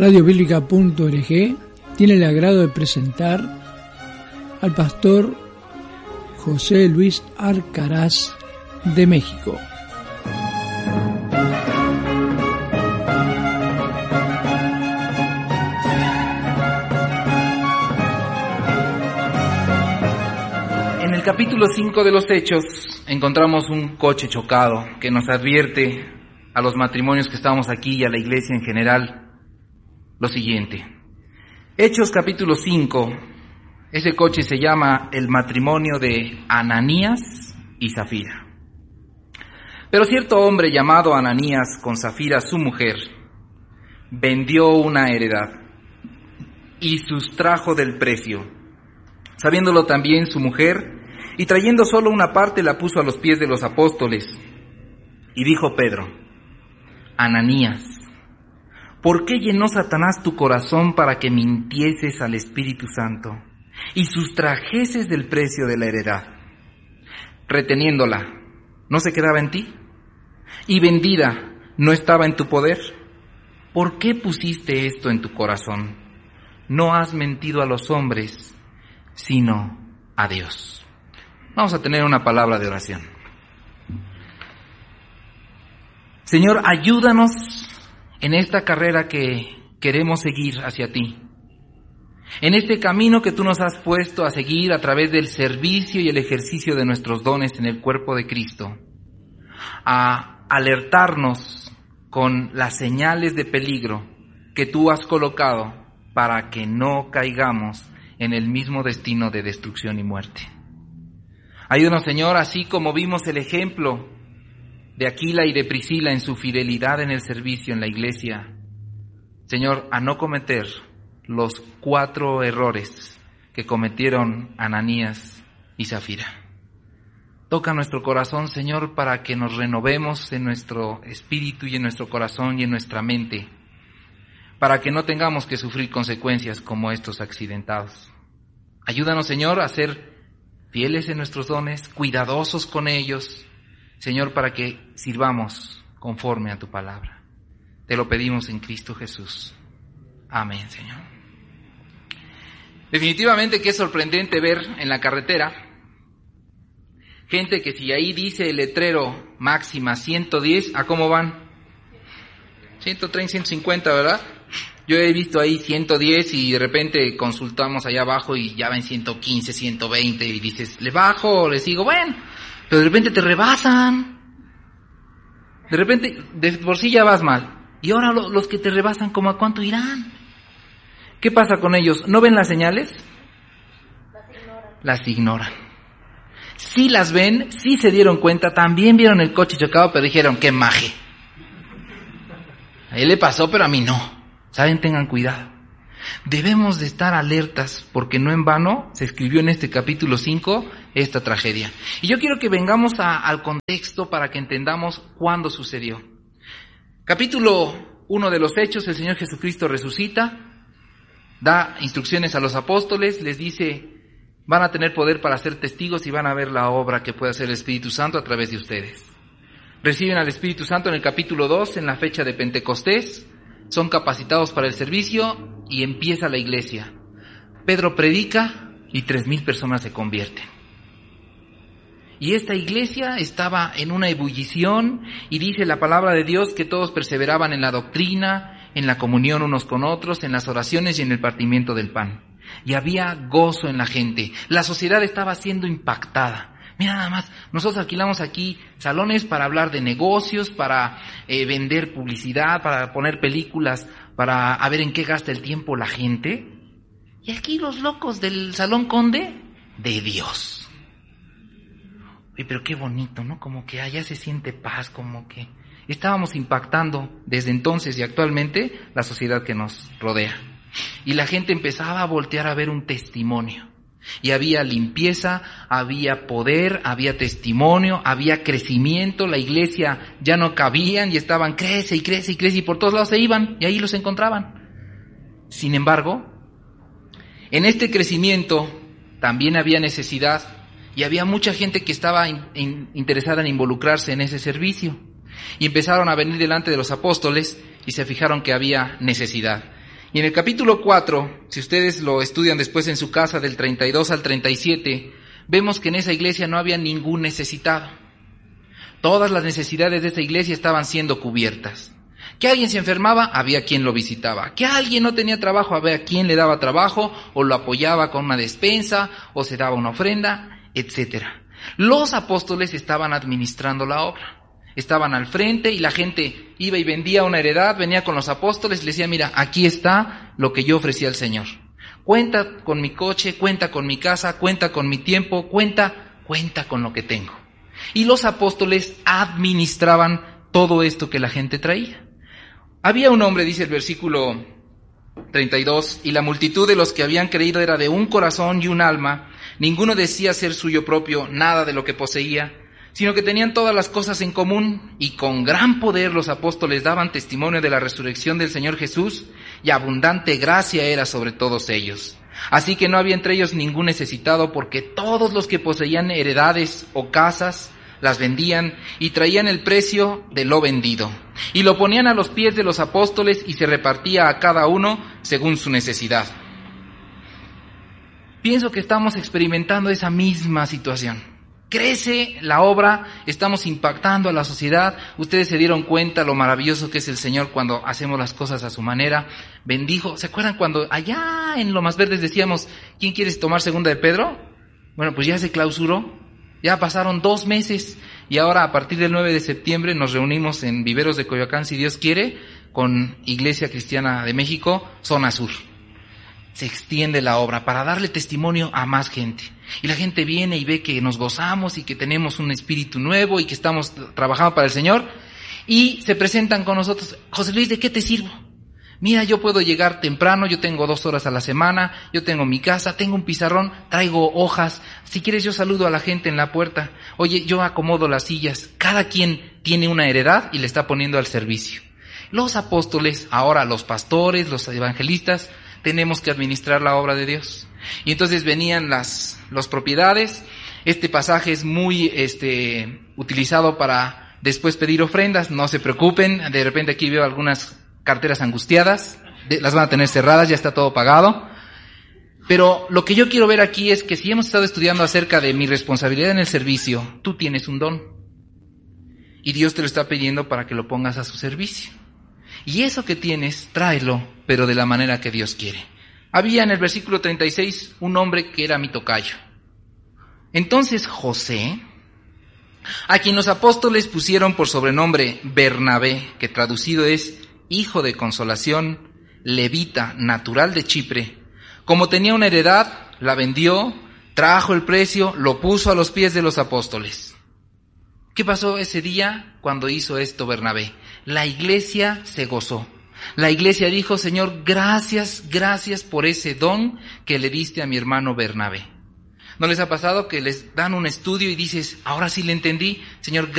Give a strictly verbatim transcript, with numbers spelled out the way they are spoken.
radio bíblica punto org tiene el agrado de presentar al pastor José Luis Arcaraz de México. En el capítulo cinco de los Hechos encontramos un coche chocado que nos advierte a los matrimonios que estamos aquí y a la iglesia en general lo siguiente. Hechos capítulo cinco, ese coche se llama el matrimonio de Ananías y Zafira. Pero cierto hombre llamado Ananías con Zafira su mujer vendió una heredad y sustrajo del precio, sabiéndolo también su mujer, y trayendo solo una parte la puso a los pies de los apóstoles. Y dijo Pedro: Ananías, ¿por qué llenó Satanás tu corazón para que mintieses al Espíritu Santo y sustrajeses del precio de la heredad? Reteniéndola, ¿no se quedaba en ti? Y vendida, ¿no estaba en tu poder? ¿Por qué pusiste esto en tu corazón? No has mentido a los hombres, sino a Dios. Vamos a tener una palabra de oración. Señor, ayúdanos en esta carrera que queremos seguir hacia ti, en este camino que tú nos has puesto a seguir a través del servicio y el ejercicio de nuestros dones en el cuerpo de Cristo, a alertarnos con las señales de peligro que tú has colocado para que no caigamos en el mismo destino de destrucción y muerte. Ayúdanos, Señor, así como vimos el ejemplo de Aquila y de Priscila en su fidelidad en el servicio en la iglesia, Señor, a no cometer los cuatro errores que cometieron Ananías y Zafira. Toca nuestro corazón, Señor, para que nos renovemos en nuestro espíritu y en nuestro corazón y en nuestra mente, para que no tengamos que sufrir consecuencias como estos accidentados. Ayúdanos, Señor, a ser fieles en nuestros dones, cuidadosos con ellos, Señor, para que sirvamos conforme a tu palabra. Te lo pedimos en Cristo Jesús. Amén, Señor. Definitivamente que es sorprendente ver en la carretera gente que si ahí dice el letrero máxima ciento diez, ¿a cómo van? ciento treinta, ciento cincuenta, ¿verdad? Yo he visto ahí ciento diez y de repente consultamos allá abajo y ya ven ciento quince, ciento veinte y dices, ¿le bajo o le sigo? Bueno, pero de repente te rebasan. De repente, de por sí ya vas mal. Y ahora los que te rebasan, ¿cómo a cuánto irán? ¿Qué pasa con ellos? ¿No ven las señales? Las ignoran. Las ignoran. Sí las ven, sí se dieron cuenta, también vieron el coche chocado, pero dijeron, ¡qué maje! A él le pasó, pero a mí no. ¿Saben? Tengan cuidado. Debemos de estar alertas, porque no en vano se escribió en este capítulo cinco esta tragedia. Y yo quiero que vengamos a, al contexto para que entendamos cuándo sucedió. Capítulo uno de los Hechos, el Señor Jesucristo resucita, da instrucciones a los apóstoles, les dice, van a tener poder para ser testigos y van a ver la obra que puede hacer el Espíritu Santo a través de ustedes. Reciben al Espíritu Santo en el capítulo dos, en la fecha de Pentecostés, son capacitados para el servicio y empieza la iglesia. Pedro predica y tres mil personas se convierten. Y esta iglesia estaba en una ebullición y dice la palabra de Dios que todos perseveraban en la doctrina, en la comunión unos con otros, en las oraciones y en el partimiento del pan. Y había gozo en la gente. La sociedad estaba siendo impactada. Mira nada más, nosotros alquilamos aquí salones para hablar de negocios, para eh, vender publicidad, para poner películas, para a ver en qué gasta el tiempo la gente. Y aquí los locos del Salón Conde, de Dios. Oye, pero qué bonito, ¿no? Como que allá se siente paz, como que estábamos impactando desde entonces y actualmente la sociedad que nos rodea. Y la gente empezaba a voltear a ver un testimonio. Y había limpieza, había poder, había testimonio, había crecimiento, la iglesia ya no cabían y estaban crece y crece y crece y por todos lados se iban y ahí los encontraban. Sin embargo, en este crecimiento también había necesidad y había mucha gente que estaba in, in, interesada en involucrarse en ese servicio. Y empezaron a venir delante de los apóstoles y se fijaron que había necesidad. Y en el capítulo cuatro, si ustedes lo estudian después en su casa del treinta y dos al treinta y siete, vemos que en esa iglesia no había ningún necesitado. Todas las necesidades de esa iglesia estaban siendo cubiertas. Que alguien se enfermaba, había quien lo visitaba. Que alguien no tenía trabajo, había quien le daba trabajo, o lo apoyaba con una despensa, o se daba una ofrenda, etcétera. Los apóstoles estaban administrando la obra. Estaban al frente y la gente iba y vendía una heredad, venía con los apóstoles y le decía, mira, aquí está lo que yo ofrecí al Señor. Cuenta con mi coche, cuenta con mi casa, cuenta con mi tiempo, cuenta, cuenta con lo que tengo. Y los apóstoles administraban todo esto que la gente traía. Había un hombre, dice el versículo treinta y dos, y la multitud de los que habían creído era de un corazón y un alma. Ninguno decía ser suyo propio nada de lo que poseía, sino que tenían todas las cosas en común, y con gran poder los apóstoles daban testimonio de la resurrección del Señor Jesús, y abundante gracia era sobre todos ellos. Así que no había entre ellos ningún necesitado, porque todos los que poseían heredades o casas las vendían y traían el precio de lo vendido, y lo ponían a los pies de los apóstoles, y se repartía a cada uno según su necesidad. Pienso que estamos experimentando esa misma situación. Crece la obra, estamos impactando a la sociedad. Ustedes se dieron cuenta lo maravilloso que es el Señor cuando hacemos las cosas a su manera. Bendijo. ¿Se acuerdan cuando allá en Lomas Verdes decíamos, ¿quién quiere tomar segunda de Pedro? Bueno, pues ya se clausuró. Ya pasaron dos meses y ahora a partir del nueve de septiembre nos reunimos en Viveros de Coyoacán, si Dios quiere, con Iglesia Cristiana de México, Zona Sur. Se extiende la obra para darle testimonio a más gente. Y la gente viene y ve que nos gozamos y que tenemos un espíritu nuevo y que estamos trabajando para el Señor. Y se presentan con nosotros, José Luis, ¿de qué te sirvo? Mira, yo puedo llegar temprano, yo tengo dos horas a la semana, yo tengo mi casa, tengo un pizarrón, traigo hojas. Si quieres yo saludo a la gente en la puerta. Oye, yo acomodo las sillas. Cada quien tiene una heredad y le está poniendo al servicio. Los apóstoles, ahora los pastores, los evangelistas, tenemos que administrar la obra de Dios. Y entonces venían las, las propiedades. Este pasaje es muy este, utilizado para después pedir ofrendas. No se preocupen, de repente aquí veo algunas carteras angustiadas, de, las van a tener cerradas, ya está todo pagado. Pero lo que yo quiero ver aquí es que si hemos estado estudiando acerca de mi responsabilidad en el servicio, tú tienes un don. Y Dios te lo está pidiendo para que lo pongas a su servicio. Y eso que tienes, tráelo, pero de la manera que Dios quiere. Había en el versículo treinta y seis un hombre que era mi tocayo. Entonces José, a quien los apóstoles pusieron por sobrenombre Bernabé, que traducido es hijo de consolación, levita, natural de Chipre, como tenía una heredad, la vendió, trajo el precio, lo puso a los pies de los apóstoles. ¿Qué pasó ese día cuando hizo esto Bernabé? La iglesia se gozó. La iglesia dijo, Señor, gracias, gracias por ese don que le diste a mi hermano Bernabé. ¿No les ha pasado que les dan un estudio y dices, ahora sí le entendí? Señor,